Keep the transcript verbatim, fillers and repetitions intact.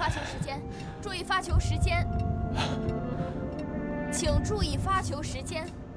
发球时间，注意发球时间，请注意发球时间。